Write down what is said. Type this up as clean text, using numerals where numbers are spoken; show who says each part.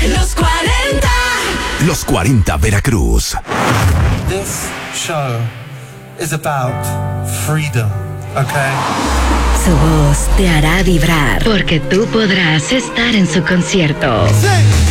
Speaker 1: Los 40.
Speaker 2: Los 40 Veracruz.
Speaker 3: This show is about freedom, okay?
Speaker 4: Su voz te hará vibrar porque tú podrás estar en su concierto.
Speaker 3: Sí.